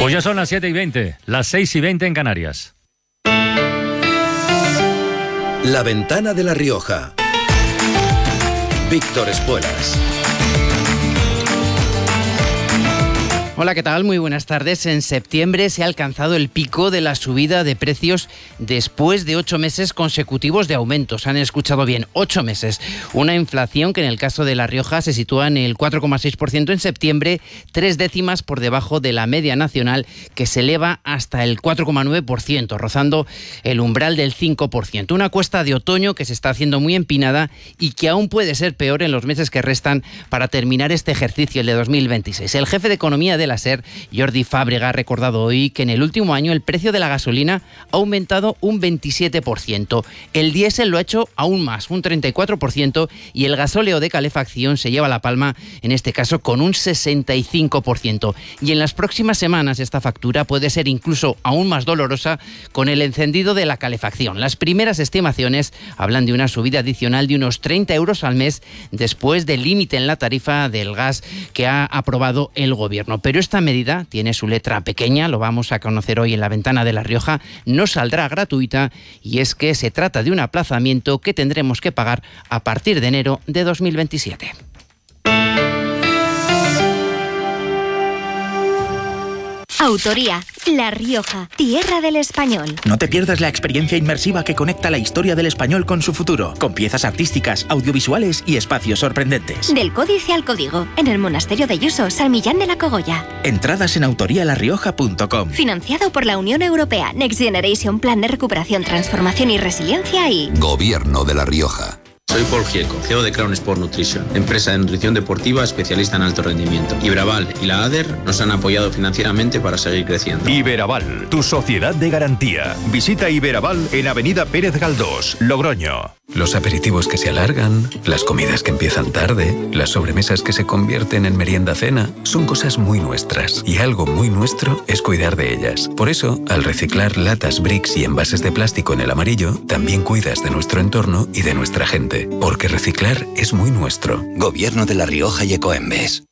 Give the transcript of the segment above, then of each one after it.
Pues ya son las 7:20, las 6:20 en Canarias. La Ventana de La Rioja. Víctor Espuelas. Hola, ¿qué tal? Muy buenas tardes. En septiembre se ha alcanzado el pico de la subida de precios después de 8 meses consecutivos de aumentos. Han escuchado bien, 8 meses. Una inflación que en el caso de La Rioja se sitúa en el 4,6% en septiembre, 3 décimas por debajo de la media nacional, que se eleva hasta el 4,9%, rozando el umbral del 5%. Una cuesta de otoño que se está haciendo muy empinada y que aún puede ser peor en los meses que restan para terminar este ejercicio, el de 2026. El jefe de Economía de la SER, Jordi Fàbrega, ha recordado hoy que en el último año el precio de la gasolina ha aumentado un 27%. El diésel lo ha hecho aún más, un 34%, y el gasóleo de calefacción se lleva la palma, en este caso con un 65%. Y en las próximas semanas esta factura puede ser incluso aún más dolorosa con el encendido de la calefacción. Las primeras estimaciones hablan de una subida adicional de unos 30 euros al mes después del límite en la tarifa del gas que ha aprobado el gobierno. Pero esta medida tiene su letra pequeña, lo vamos a conocer hoy en La Ventana de La Rioja, no saldrá gratuita, y es que se trata de un aplazamiento que tendremos que pagar a partir de enero de 2027. Autoría, La Rioja, tierra del español. No te pierdas la experiencia inmersiva que conecta la historia del español con su futuro, con piezas artísticas, audiovisuales y espacios sorprendentes. Del Códice al Código, en el Monasterio de Yuso, San Millán de la Cogolla. Entradas en autorialarrioja.com. Financiado por la Unión Europea, Next Generation, Plan de Recuperación, Transformación y Resiliencia y... Gobierno de La Rioja. Soy Paul Gieco, CEO de Crown Sport Nutrition, empresa de nutrición deportiva especialista en alto rendimiento. Iberaval y la ADER nos han apoyado financieramente para seguir creciendo. Iberaval, tu sociedad de garantía. Visita Iberaval en Avenida Pérez Galdós, Logroño. Los aperitivos que se alargan, las comidas que empiezan tarde, las sobremesas que se convierten en merienda-cena, son cosas muy nuestras. Y algo muy nuestro es cuidar de ellas. Por eso, al reciclar latas, bricks y envases de plástico en el amarillo, también cuidas de nuestro entorno y de nuestra gente. Porque reciclar es muy nuestro. Gobierno de La Rioja y Ecoembes.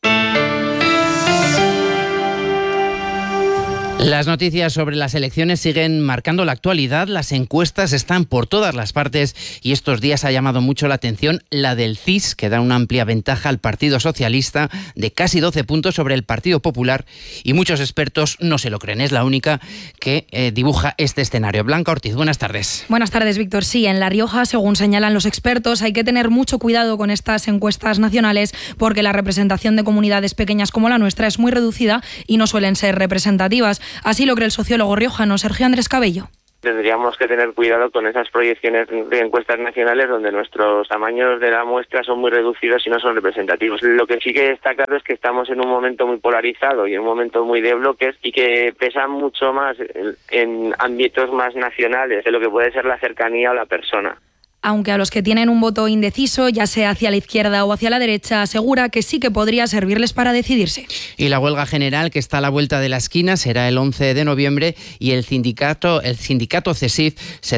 Las noticias sobre las elecciones siguen marcando la actualidad, las encuestas están por todas las partes y estos días ha llamado mucho la atención la del CIS, que da una amplia ventaja al Partido Socialista de casi 12 puntos sobre el Partido Popular, y muchos expertos no se lo creen, es la única que dibuja este escenario. Blanca Ortiz, buenas tardes. Buenas tardes, Víctor. Sí, en La Rioja, según señalan los expertos, hay que tener mucho cuidado con estas encuestas nacionales porque la representación de comunidades pequeñas como la nuestra es muy reducida y no suelen ser representativas. Así lo cree el sociólogo riojano Sergio Andrés Cabello. Tendríamos que tener cuidado con esas proyecciones de encuestas nacionales donde nuestros tamaños de la muestra son muy reducidos y no son representativos. Lo que sí que está claro es que estamos en un momento muy polarizado y en un momento muy de bloques y que pesa mucho más en ámbitos más nacionales de lo que puede ser la cercanía a la persona. Aunque a los que tienen un voto indeciso, ya sea hacia la izquierda o hacia la derecha, asegura que sí que podría servirles para decidirse. Y la huelga general, que está a la vuelta de la esquina, será el 11 de noviembre y el sindicato CESIF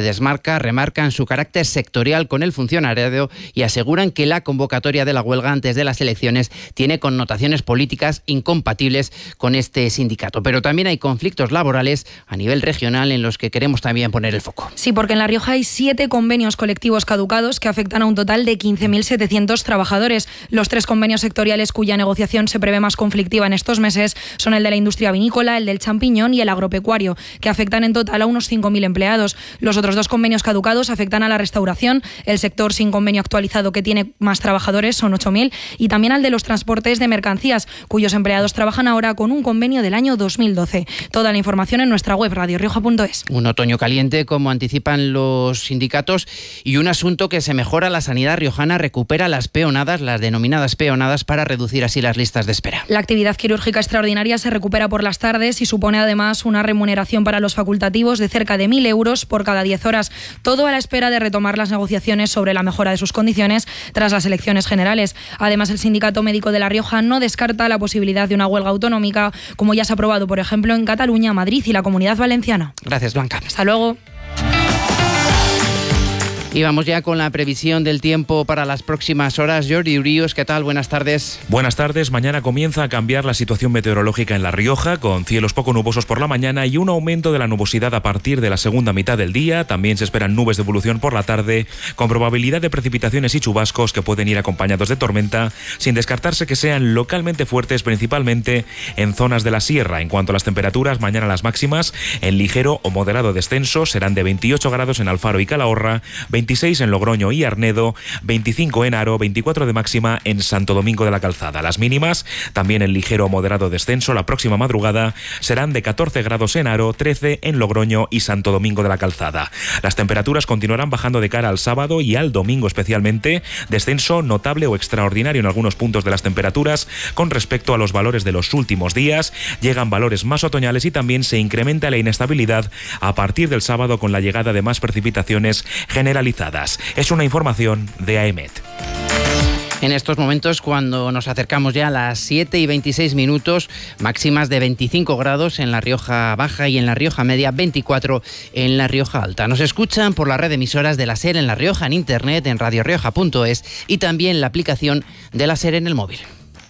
remarcan su carácter sectorial con el funcionariado y aseguran que la convocatoria de la huelga antes de las elecciones tiene connotaciones políticas incompatibles con este sindicato. Pero también hay conflictos laborales a nivel regional en los que queremos también poner el foco. Sí, porque en La Rioja hay 7 convenios colectivos caducados que afectan a un total de 15.700 trabajadores. Los 3 convenios sectoriales cuya negociación se prevé más conflictiva en estos meses son el de la industria vinícola, el del champiñón y el agropecuario, que afectan en total a unos 5.000 empleados. Los otros 2 convenios caducados afectan a la restauración, el sector sin convenio actualizado que tiene más trabajadores son 8.000, y también al de los transportes de mercancías, cuyos empleados trabajan ahora con un convenio del año 2012. Toda la información en nuestra web radiorioja.es. Un otoño caliente, como anticipan los sindicatos, y un asunto que se mejora: la sanidad riojana recupera las peonadas, las denominadas peonadas, para reducir así las listas de espera. La actividad quirúrgica extraordinaria se recupera por las tardes y supone además una remuneración para los facultativos de cerca de 1.000 euros por cada 10 horas. Todo a la espera de retomar las negociaciones sobre la mejora de sus condiciones tras las elecciones generales. Además, el Sindicato Médico de La Rioja no descarta la posibilidad de una huelga autonómica, como ya se ha aprobado, por ejemplo, en Cataluña, Madrid y la Comunidad Valenciana. Gracias, Blanca. Hasta luego. Y vamos ya con la previsión del tiempo para las próximas horas. Jordi Urios, ¿qué tal? Buenas tardes. Buenas tardes. Mañana comienza a cambiar la situación meteorológica en La Rioja, con cielos poco nubosos por la mañana y un aumento de la nubosidad a partir de la segunda mitad del día. También se esperan nubes de evolución por la tarde, con probabilidad de precipitaciones y chubascos que pueden ir acompañados de tormenta, sin descartarse que sean localmente fuertes, principalmente en zonas de la sierra. En cuanto a las temperaturas, mañana las máximas en ligero o moderado descenso serán de 28 grados en Alfaro y Calahorra, 26 en Logroño y Arnedo, 25 en Haro, 24 de máxima en Santo Domingo de la Calzada. Las mínimas, también en ligero o moderado descenso, la próxima madrugada serán de 14 grados en Haro, 13 en Logroño y Santo Domingo de la Calzada. Las temperaturas continuarán bajando de cara al sábado y al domingo especialmente, descenso notable o extraordinario en algunos puntos de las temperaturas con respecto a los valores de los últimos días. Llegan valores más otoñales y también se incrementa la inestabilidad a partir del sábado con la llegada de más precipitaciones generalizadas. Es una información de AEMET. En estos momentos, cuando nos acercamos ya a las 7 y 26 minutos, máximas de 25 grados en La Rioja Baja y en La Rioja Media, 24 en La Rioja Alta. Nos escuchan por la red de emisoras de la SER en La Rioja, en internet, en radiorioja.es y también la aplicación de la SER en el móvil.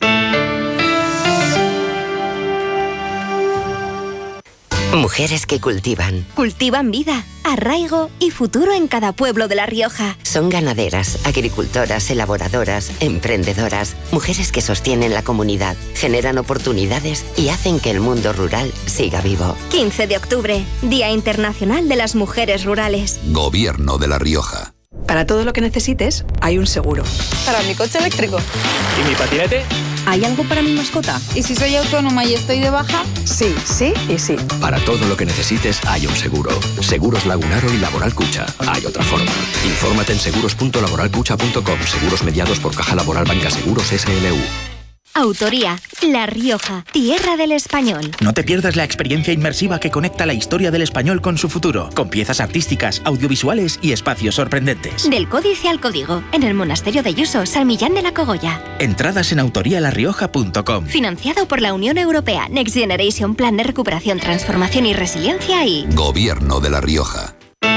Mujeres que cultivan. Cultivan vida, arraigo y futuro en cada pueblo de La Rioja. Son ganaderas, agricultoras, elaboradoras, emprendedoras, mujeres que sostienen la comunidad, generan oportunidades y hacen que el mundo rural siga vivo. 15 de octubre, Día Internacional de las Mujeres Rurales. Gobierno de La Rioja. Para todo lo que necesites, hay un seguro. Para mi coche eléctrico. ¿Y mi patinete? ¿Hay algo para mi mascota? ¿Y si soy autónoma y estoy de baja? Sí, sí y sí. Para todo lo que necesites hay un seguro. Seguros Lagunaro y Laboral Cucha. Hay otra forma. Infórmate en seguros.laboralcucha.com. Seguros mediados por Caja Laboral Banca Seguros SLU. Autoría, La Rioja, tierra del español. No te pierdas la experiencia inmersiva que conecta la historia del español con su futuro, con piezas artísticas, audiovisuales y espacios sorprendentes. Del códice al código, en el monasterio de Yuso, San Millán de la Cogolla. Entradas en autorialarrioja.com. Financiado por la Unión Europea, Next Generation Plan de Recuperación, Transformación y Resiliencia y... Gobierno de La Rioja.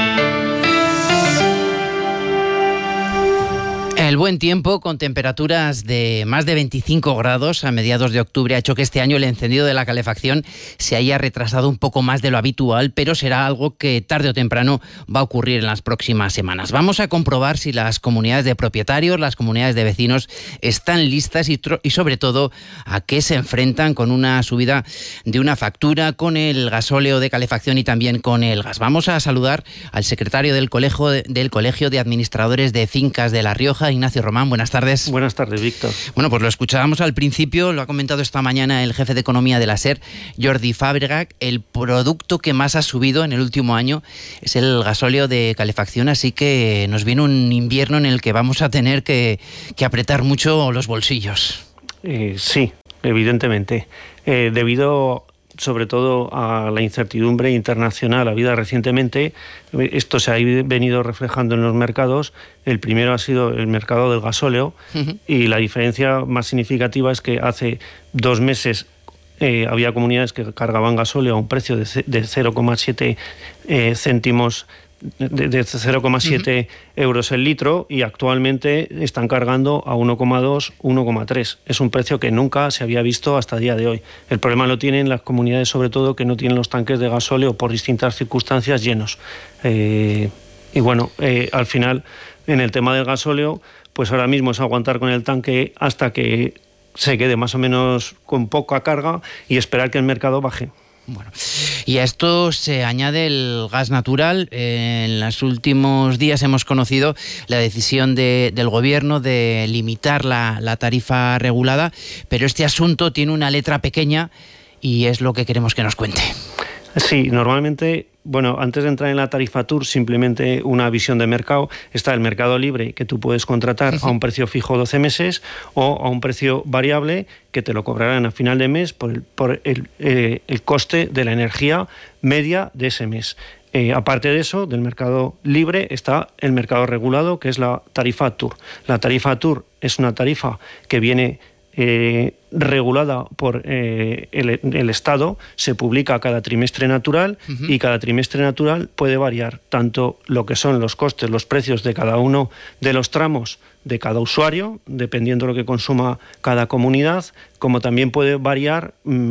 El buen tiempo, con temperaturas de más de 25 grados a mediados de octubre, ha hecho que este año el encendido de la calefacción se haya retrasado un poco más de lo habitual, pero será algo que tarde o temprano va a ocurrir en las próximas semanas. Vamos a comprobar si las comunidades de propietarios, las comunidades de vecinos están listas y sobre todo a qué se enfrentan con una subida de una factura, con el gasóleo de calefacción y también con el gas. Vamos a saludar al secretario del Colegio de Administradores de Fincas de La Rioja, Ignacio Román. Buenas tardes. Buenas tardes, Víctor. Bueno, pues lo escuchábamos al principio, lo ha comentado esta mañana el jefe de Economía de la SER, Jordi Fàbrega. El producto que más ha subido en el último año es el gasóleo de calefacción, así que nos viene un invierno en el que vamos a tener que apretar mucho los bolsillos. Sí, evidentemente. Debido sobre todo a la incertidumbre internacional habida recientemente, esto se ha venido reflejando en los mercados. El primero ha sido el mercado del gasóleo, y la diferencia más significativa es que hace 2 meses había comunidades que cargaban gasóleo a un precio de 0,7 céntimos, de 0,7 euros el litro, y actualmente están cargando a 1,2, 1,3. Es un precio que nunca se había visto hasta el día de hoy. El problema lo tienen las comunidades, sobre todo, que no tienen los tanques de gasóleo por distintas circunstancias llenos. Y bueno, al final, en el tema del gasóleo, pues ahora mismo es aguantar con el tanque hasta que se quede más o menos con poca carga y esperar que el mercado baje. Bueno, y a esto se añade el gas natural. En los últimos días hemos conocido la decisión del Gobierno de limitar la tarifa regulada, pero este asunto tiene una letra pequeña y es lo que queremos que nos cuente. Sí, normalmente, bueno, antes de entrar en la tarifa Tour, simplemente una visión de mercado. Está el mercado libre, que tú puedes contratar a un precio fijo 12 meses o a un precio variable que te lo cobrarán a final de mes por el coste de la energía media de ese mes. Aparte de eso, del mercado libre, está el mercado regulado, que es la tarifa Tour. La tarifa Tour es una tarifa que viene regulada por el Estado, se publica cada trimestre natural y cada trimestre natural puede variar tanto lo que son los costes, los precios de cada uno de los tramos de cada usuario, dependiendo de lo que consuma cada comunidad, como también puede variar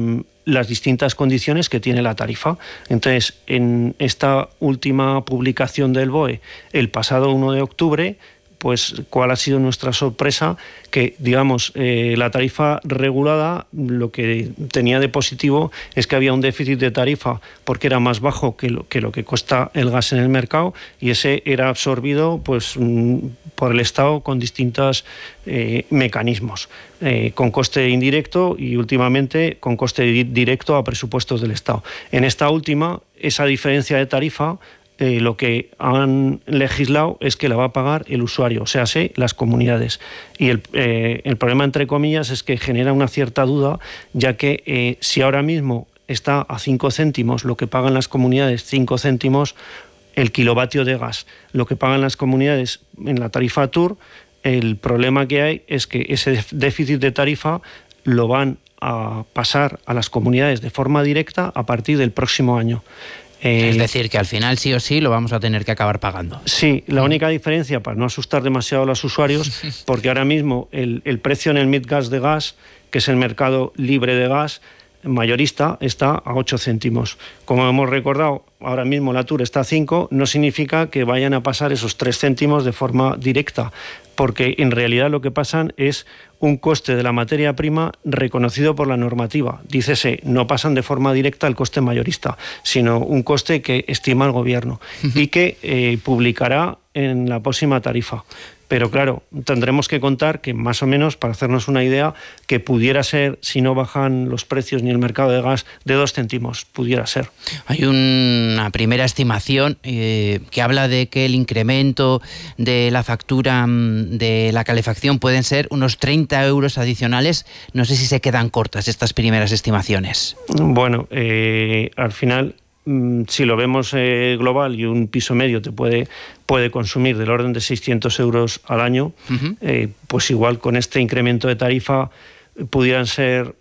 las distintas condiciones que tiene la tarifa. Entonces, en esta última publicación del BOE, el pasado 1 de octubre, pues cuál ha sido nuestra sorpresa, que digamos la tarifa regulada lo que tenía de positivo es que había un déficit de tarifa porque era más bajo que lo que cuesta el gas en el mercado, y ese era absorbido pues por el Estado con distintos mecanismos, con coste indirecto y últimamente con coste directo a presupuestos del Estado. En esta última, esa diferencia de tarifa lo que han legislado es que la va a pagar el usuario, o sea, las comunidades. Y el problema, entre comillas, es que genera una cierta duda, ya que si ahora mismo está a 5 céntimos lo que pagan las comunidades, 5 céntimos el kilovatio de gas, lo que pagan las comunidades en la tarifa TUR, el problema que hay es que ese déficit de tarifa lo van a pasar a las comunidades de forma directa a partir del próximo año. Es decir, que al final sí o sí lo vamos a tener que acabar pagando. Sí, la única diferencia, para no asustar demasiado a los usuarios, porque ahora mismo el precio en el Midgas de gas, que es el mercado libre de gas mayorista, está a 8 céntimos. Como hemos recordado, ahora mismo la TUR está a 5, no significa que vayan a pasar esos 3 céntimos de forma directa, porque en realidad lo que pasan es un coste de la materia prima reconocido por la normativa. Dícese, no pasan de forma directa al coste mayorista, sino un coste que estima el gobierno y que publicará en la próxima tarifa. Pero claro, tendremos que contar que más o menos, para hacernos una idea, que pudiera ser, si no bajan los precios ni el mercado de gas, de 2 céntimos, pudiera ser. Hay una primera estimación que habla de que el incremento de la factura de la calefacción pueden ser unos 30 euros adicionales. No sé si se quedan cortas estas primeras estimaciones. Bueno, al final, si lo vemos global, y un piso medio te puede consumir del orden de 600 euros al año, pues igual con este incremento de tarifa pudieran ser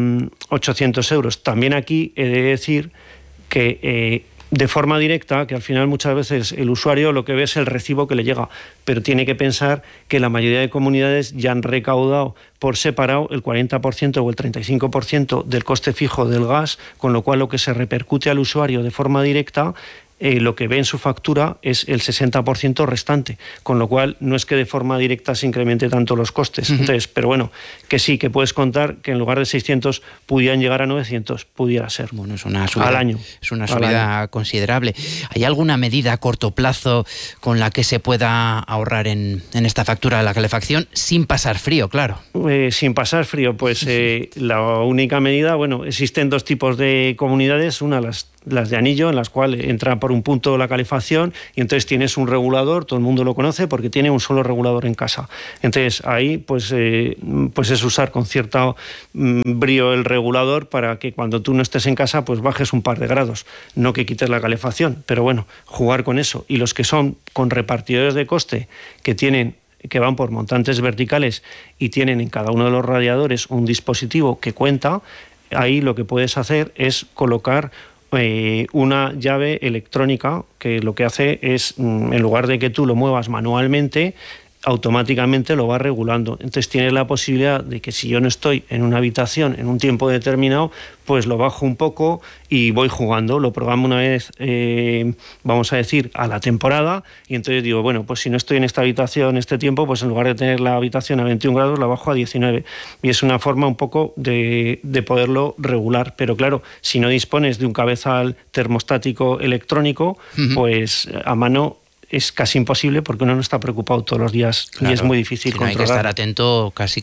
800 euros. También aquí he de decir que de forma directa, que al final muchas veces el usuario lo que ve es el recibo que le llega, pero tiene que pensar que la mayoría de comunidades ya han recaudado por separado el 40% o el 35% del coste fijo del gas, con lo cual lo que se repercute al usuario de forma directa, lo que ve en su factura es el 60% restante, con lo cual no es que de forma directa se incremente tanto los costes. Entonces, pero bueno, que sí, que puedes contar que en lugar de 600 pudieran llegar a 900, pudiera ser. Bueno, es una subida, al año. Es una subida considerable. ¿Hay alguna medida a corto plazo con la que se pueda ahorrar en esta factura de la calefacción sin pasar frío, claro? Sin pasar frío, pues la única medida, bueno, existen 2 tipos de comunidades, una las de anillo, en las cuales entra por un punto la calefacción y entonces tienes un regulador, todo el mundo lo conoce porque tiene un solo regulador en casa. Entonces ahí pues es usar con cierto brío el regulador para que cuando tú no estés en casa pues bajes un par de grados, no que quites la calefacción, pero bueno, jugar con eso. Y los que son con repartidores de coste que van por montantes verticales y tienen en cada uno de los radiadores un dispositivo que cuenta, ahí lo que puedes hacer es colocar una llave electrónica que lo que hace es, en lugar de que tú lo muevas manualmente, automáticamente lo va regulando. Entonces tienes la posibilidad de que si yo no estoy en una habitación en un tiempo determinado, pues lo bajo un poco y voy jugando. Lo programo una vez, vamos a decir, a la temporada, y entonces digo, bueno, pues si no estoy en esta habitación este tiempo, pues en lugar de tener la habitación a 21 grados, la bajo a 19. Y es una forma un poco de poderlo regular. Pero claro, si no dispones de un cabezal termostático electrónico, pues a mano es casi imposible porque uno no está preocupado todos los días, claro, y es muy difícil controlar. Hay que estar atento casi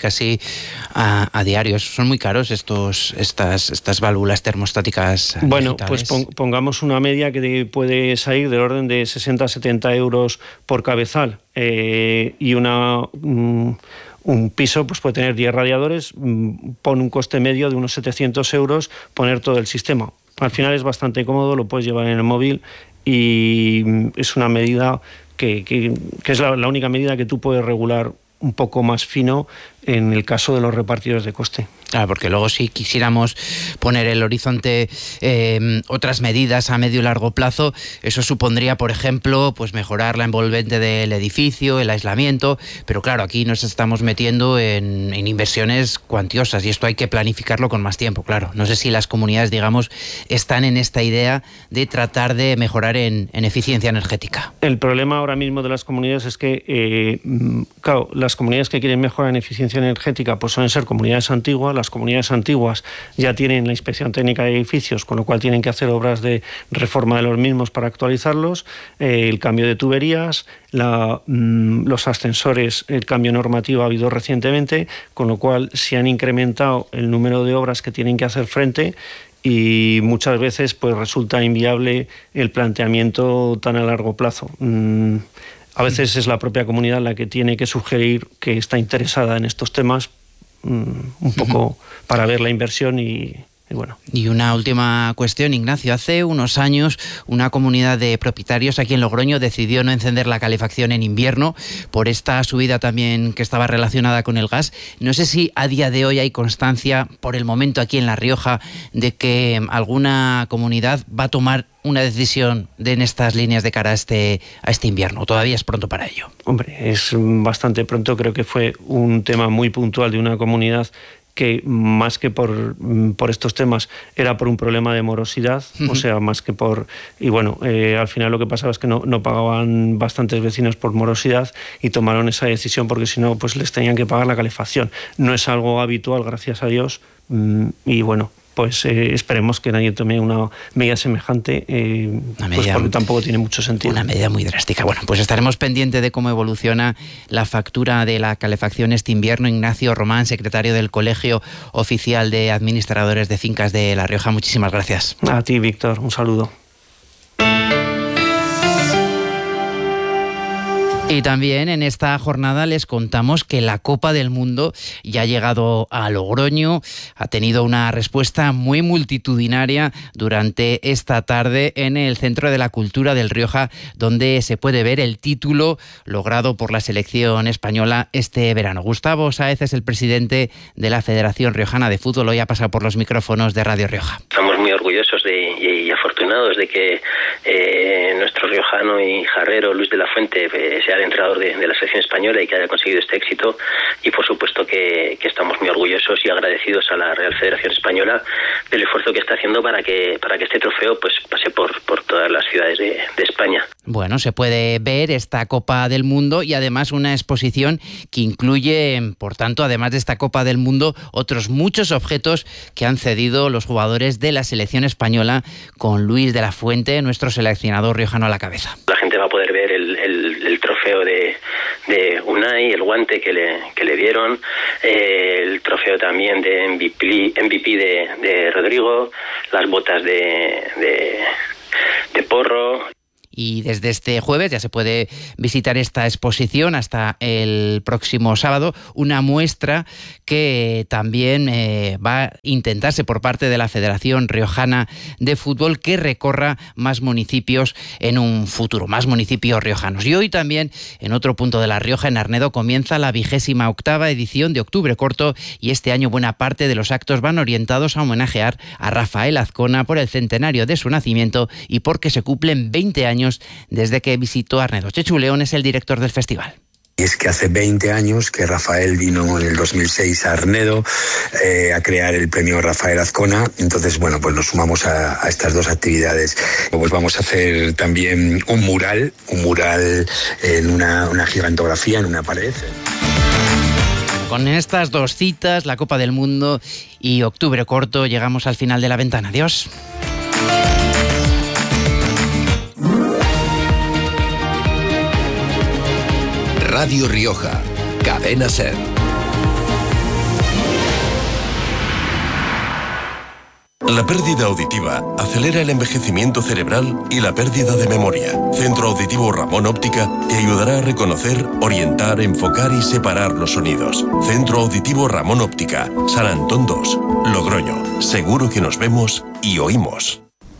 a diario. Son muy caros estas válvulas termostáticas. Bueno, digitales. Pues pongamos una media que puede salir del orden de 60 a 70 euros por cabezal, y un piso pues puede tener 10 radiadores, pone un coste medio de unos 700 euros poner todo el sistema. Al final es bastante cómodo, lo puedes llevar en el móvil y es una medida que es la única medida que tú puedes regular un poco más fino en el caso de los repartidores de coste. Claro, porque luego si quisiéramos poner el horizonte otras medidas a medio y largo plazo, eso supondría, por ejemplo, pues mejorar la envolvente del edificio, el aislamiento, pero claro, aquí nos estamos metiendo en inversiones cuantiosas y esto hay que planificarlo con más tiempo, claro. No sé si las comunidades, digamos, están en esta idea de tratar de mejorar en eficiencia energética. El problema ahora mismo de las comunidades es que, claro, las comunidades que quieren mejorar en eficiencia energética pues suelen ser comunidades antiguas. Las comunidades antiguas ya tienen la inspección técnica de edificios, con lo cual tienen que hacer obras de reforma de los mismos para actualizarlos, el cambio de tuberías, los ascensores, el cambio normativo ha habido recientemente, con lo cual se han incrementado el número de obras que tienen que hacer frente y muchas veces pues resulta inviable el planteamiento tan a largo plazo. A veces es la propia comunidad la que tiene que sugerir que está interesada en estos temas, un poco para ver la inversión y bueno. Y una última cuestión, Ignacio. Hace unos años una comunidad de propietarios aquí en Logroño decidió no encender la calefacción en invierno por esta subida también que estaba relacionada con el gas. No sé si a día de hoy hay constancia, por el momento aquí en La Rioja, de que alguna comunidad va a tomar una decisión en estas líneas de cara a este invierno. Todavía es pronto para ello. Hombre, es bastante pronto. Creo que fue un tema muy puntual de una comunidad que más que por estos temas era por un problema de morosidad, o sea, más que por... Y bueno, al final lo que pasaba es que no pagaban bastantes vecinos por morosidad y tomaron esa decisión porque si no, pues les tenían que pagar la calefacción. No es algo habitual, gracias a Dios, y bueno, pues esperemos que nadie tome una medida semejante, pues porque tampoco tiene mucho sentido. Una medida muy drástica. Bueno, pues estaremos pendientes de cómo evoluciona la factura de la calefacción este invierno. Ignacio Román, secretario del Colegio Oficial de Administradores de Fincas de La Rioja, muchísimas gracias. A ti, Víctor, un saludo. Y también en esta jornada les contamos que la Copa del Mundo ya ha llegado a Logroño, ha tenido una respuesta muy multitudinaria durante esta tarde en el Centro de la Cultura del Rioja, donde se puede ver el título logrado por la selección española este verano. Gustavo Sáez es el presidente de la Federación Riojana de Fútbol, hoy ha pasado por los micrófonos de Radio Rioja. Estamos muy orgullosos y afortunados de que nuestro riojano y jarrero Luis de la Fuente sea el entrenador de la selección española y que haya conseguido este éxito, y por supuesto que estamos muy orgullosos y agradecidos a la Real Federación Española del esfuerzo que está haciendo para que este trofeo pues pase por todas las ciudades de España. Bueno, se puede ver esta Copa del Mundo y además una exposición que incluye, por tanto, además de esta Copa del Mundo, otros muchos objetos que han cedido los jugadores de la selección española, con Luis de la Fuente, nuestro seleccionador riojano, a la cabeza. La gente va a poder ver el trofeo de Unai, el guante que le dieron, el trofeo también de MVP de Rodrigo, las botas de Porro. Y desde este jueves ya se puede visitar esta exposición hasta el próximo sábado, una muestra que también va a intentarse por parte de la Federación Riojana de Fútbol que recorra más municipios en un futuro, más municipios riojanos. Y hoy también, en otro punto de La Rioja, en Arnedo, comienza la 28ª edición de Octubre Corto, y este año buena parte de los actos van orientados a homenajear a Rafael Azcona por el centenario de su nacimiento y porque se cumplen 20 años desde que visitó Arnedo. Chechu León es el director del festival. Y es que hace 20 años que Rafael vino en el 2006 a Arnedo a crear el premio Rafael Azcona. Entonces, bueno, pues nos sumamos a estas dos actividades. Pues vamos a hacer también un mural en una gigantografía en una pared. Con estas dos citas, la Copa del Mundo y Octubre Corto, llegamos al final de la ventana. Adiós. Radio Rioja, Cadena SER. La pérdida auditiva acelera el envejecimiento cerebral y la pérdida de memoria. Centro Auditivo Ramón Óptica te ayudará a reconocer, orientar, enfocar y separar los sonidos. Centro Auditivo Ramón Óptica, San Antón 2, Logroño. Seguro que nos vemos y oímos.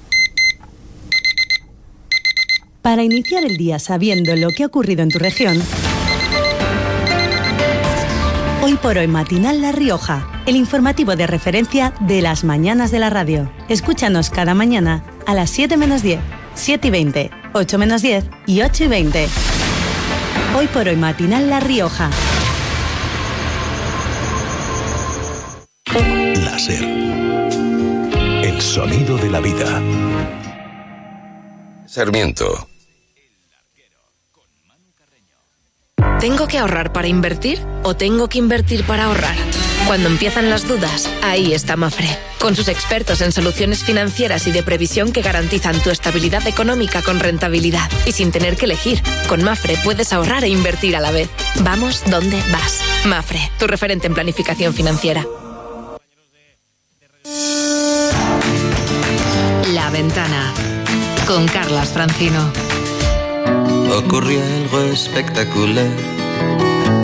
Para iniciar el día sabiendo lo que ha ocurrido en tu región, Hoy por hoy matinal La Rioja, el informativo de referencia de las mañanas de la radio. Escúchanos cada mañana a las 7 menos 10, 7 y 20, 8 menos 10 y 8 y 20. Hoy por hoy matinal La Rioja. Láser. El sonido de la vida. Sarmiento. ¿Tengo que ahorrar para invertir o tengo que invertir para ahorrar? Cuando empiezan las dudas, ahí está Mafre, con sus expertos en soluciones financieras y de previsión que garantizan tu estabilidad económica con rentabilidad y sin tener que elegir. Con Mafre puedes ahorrar e invertir a la vez. Vamos donde vas. Mafre, tu referente en planificación financiera. La Ventana, con Carlas Francino. Ocurrió algo espectacular.